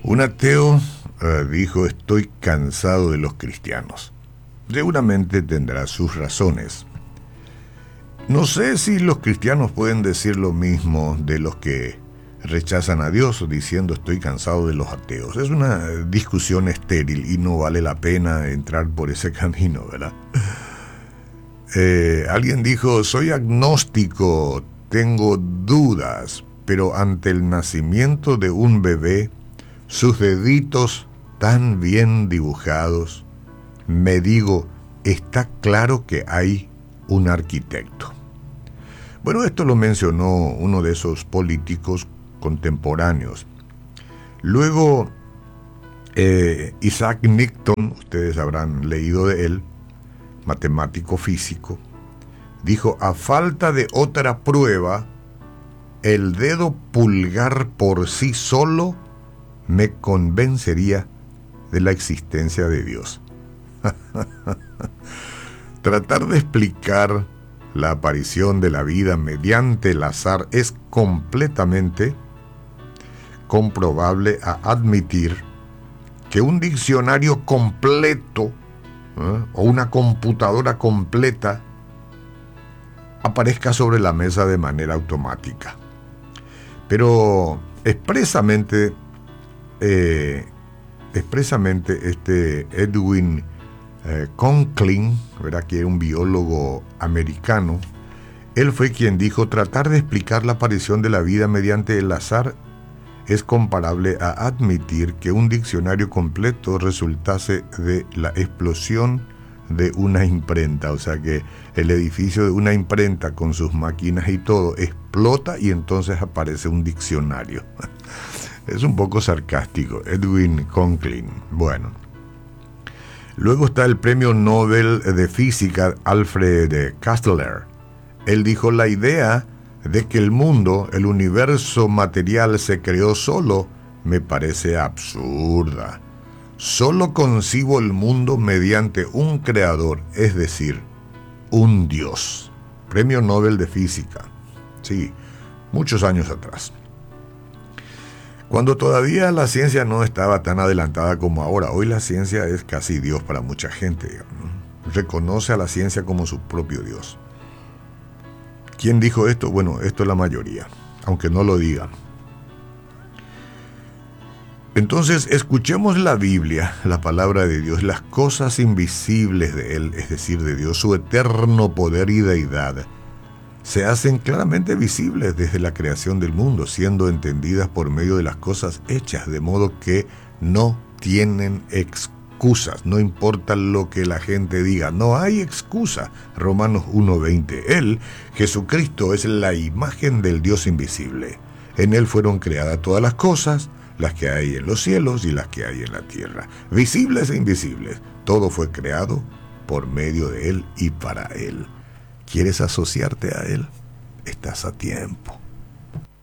Un ateo dijo: estoy cansado de los cristianos. Seguramente tendrá sus razones. No sé si los cristianos pueden decir lo mismo de los que rechazan a Dios diciendo estoy cansado de los ateos. Es una discusión estéril y no vale la pena entrar por ese camino, ¿verdad? Alguien dijo: soy agnóstico, tengo dudas, pero ante el nacimiento de un bebé, sus deditos tan bien dibujados, me digo, está claro que hay un arquitecto. Bueno, esto lo mencionó uno de esos políticos contemporáneos. Luego, Isaac Newton, ustedes habrán leído de él, matemático físico, dijo: a falta de otra prueba, el dedo pulgar por sí solo me convencería de la existencia de Dios. Tratar de explicar la aparición de la vida mediante el azar es completamente comprobable a admitir que un diccionario completo o una computadora completa aparezca sobre la mesa de manera automática. Pero expresamente Edwin Conklin, ¿verdad?, que era un biólogo americano, él fue quien dijo: tratar de explicar la aparición de la vida mediante el azar es comparable a admitir que un diccionario completo resultase de la explosión de una imprenta. O sea que el edificio de una imprenta con sus máquinas y todo explota y entonces aparece un diccionario. Es un poco sarcástico, Edwin Conklin. Bueno, luego está el premio Nobel de Física Alfred Kastler. Él dijo: la idea de que el mundo, el universo material, se creó solo me parece absurda. Solo concibo el mundo mediante un creador, es decir, un Dios. Premio Nobel de Física. Sí, muchos años atrás. Cuando todavía la ciencia no estaba tan adelantada como ahora. Hoy la ciencia es casi Dios para mucha gente, digamos. Reconoce a la ciencia como su propio Dios. ¿Quién dijo esto? Bueno, esto es la mayoría, aunque no lo digan. Entonces, escuchemos la Biblia, la palabra de Dios, las cosas invisibles de Él, es decir, de Dios, su eterno poder y deidad, se hacen claramente visibles desde la creación del mundo, siendo entendidas por medio de las cosas hechas, de modo que no tienen excusas, no importa lo que la gente diga, no hay excusa. Romanos 1:20. Él, Jesucristo, es la imagen del Dios invisible. En Él fueron creadas todas las cosas, las que hay en los cielos y las que hay en la tierra, visibles e invisibles. Todo fue creado por medio de Él y para Él. ¿Quieres asociarte a Él? Estás a tiempo.